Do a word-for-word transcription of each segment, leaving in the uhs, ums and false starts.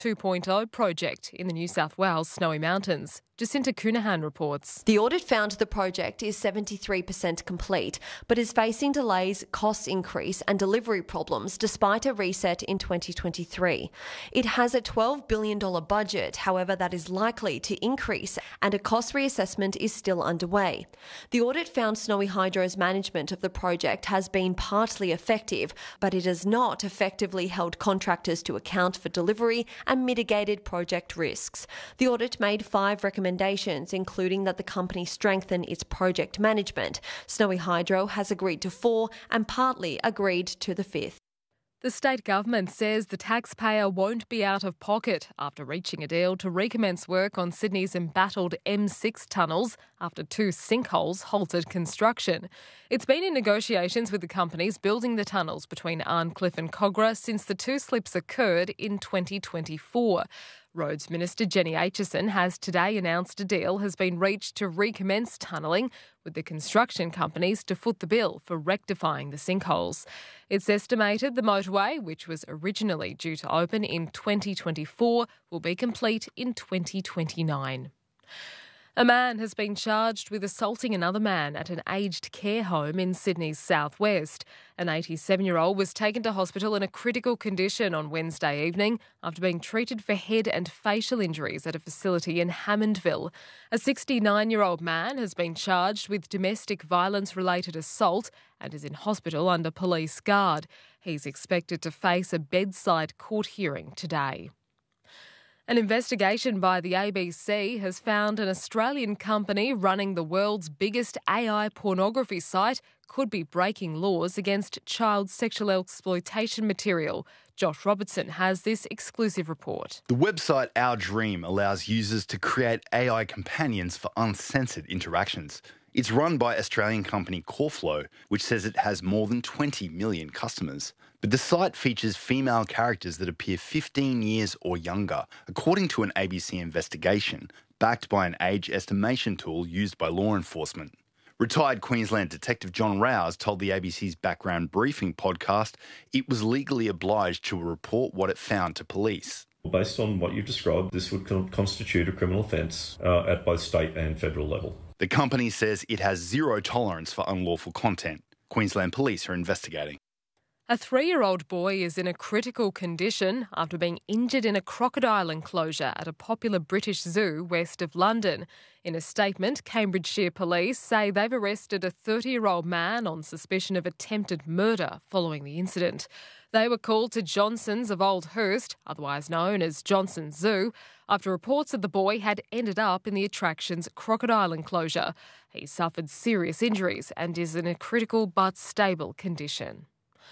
two point oh project in the New South Wales Snowy Mountains. Jacinta Coonahan reports. The audit found the project is seventy-three percent complete, but is facing delays, cost increase and delivery problems despite a reset in twenty twenty-three. It has a twelve billion dollars budget, however that is likely to increase and a cost reassessment is still underway. The audit found Snowy Hydro's management of the project has been partly effective, but it has not effectively held contractors to account for delivery and mitigated project risks. The audit made five recommendations, including that the company strengthen its project management. Snowy Hydro has agreed to four and partly agreed to the fifth. The state government says the taxpayer won't be out of pocket after reaching a deal to recommence work on Sydney's embattled M six tunnels after two sinkholes halted construction. It's been in negotiations with the companies building the tunnels between Arncliffe and Kogarah since the two slips occurred in twenty twenty-four. Roads Minister Jenny Aitchison has today announced a deal has been reached to recommence tunnelling, with the construction companies to foot the bill for rectifying the sinkholes. It's estimated the motorway, which was originally due to open in twenty twenty-four, will be complete in twenty twenty-nine. A man has been charged with assaulting another man at an aged care home in Sydney's southwest. An eighty-seven-year-old was taken to hospital in a critical condition on Wednesday evening after being treated for head and facial injuries at a facility in Hammondville. A sixty-nine-year-old man has been charged with domestic violence-related assault and is in hospital under police guard. He's expected to face a bedside court hearing today. An investigation by the A B C has found an Australian company running the world's biggest A I pornography site could be breaking laws against child sexual exploitation material. Josh Robertson has this exclusive report. The website Our Dream allows users to create A I companions for uncensored interactions. It's run by Australian company Coreflow, which says it has more than twenty million customers. But the site features female characters that appear fifteen years or younger, according to an A B C investigation, backed by an age estimation tool used by law enforcement. Retired Queensland Detective John Rouse told the A B C's Background Briefing podcast it was legally obliged to report what it found to police. Based on what you've described, this would con- constitute a criminal offence uh, at both state and federal level. The company says it has zero tolerance for unlawful content. Queensland Police are investigating. A three-year-old boy is in a critical condition after being injured in a crocodile enclosure at a popular British zoo west of London. In a statement, Cambridgeshire Police say they've arrested a thirty-year-old man on suspicion of attempted murder following the incident. They were called to Johnson's of Old Hurst, otherwise known as Johnson's Zoo, after reports that the boy had ended up in the attraction's crocodile enclosure. He suffered serious injuries and is in a critical but stable condition.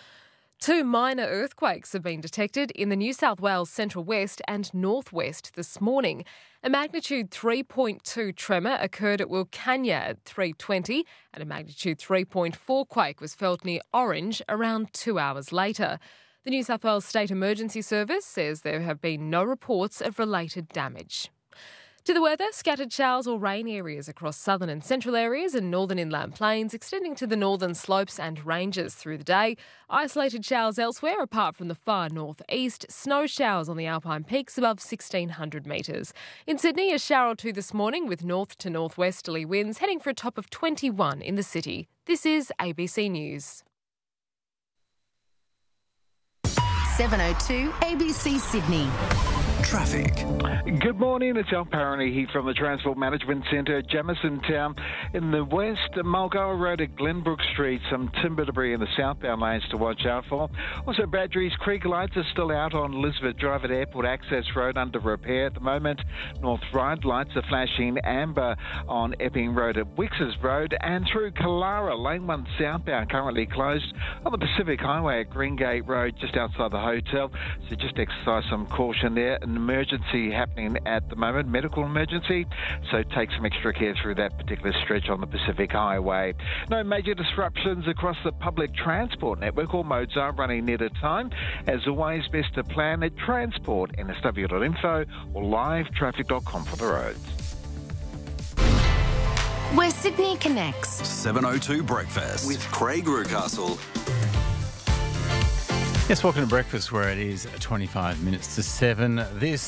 Two minor earthquakes have been detected in the New South Wales Central West and North West this morning. A magnitude three point two tremor occurred at Wilcannia at three twenty and a magnitude three point four quake was felt near Orange around two hours later. The New South Wales State Emergency Service says there have been no reports of related damage. To the weather, scattered showers or rain areas across southern and central areas and northern inland plains, extending to the northern slopes and ranges through the day. Isolated showers elsewhere apart from the far northeast. Snow showers on the Alpine peaks above sixteen hundred metres. In Sydney, a shower or two this morning with north to northwesterly winds heading for a top of twenty-one in the city. This is A B C News. seven oh two A B C Sydney. Traffic. Good morning, it's Al Parani from the Transport Management Centre, Jamison Town. In the west, Mulgoa Road at Glenbrook Street, some timber debris in the southbound lanes to watch out for. Also, Badgerys Creek lights are still out on Elizabeth Drive at Airport Access Road under repair at the moment. North Ryde lights are flashing amber on Epping Road at Wixers Road, and through Kalara, Lane one southbound currently closed on the Pacific Highway at Greengate Road just outside the hotel. So just exercise some caution there. An emergency happening at the moment, medical emergency, so take some extra care through that particular stretch on the Pacific Highway. No major disruptions across the public transport network. All modes are running near the time. As always, best to plan at transport n s w dot info or live traffic dot com for the roads. Where Sydney connects. seven oh two Breakfast with Craig Rucastle. Yes, welcome to breakfast, where it is twenty-five minutes to seven. This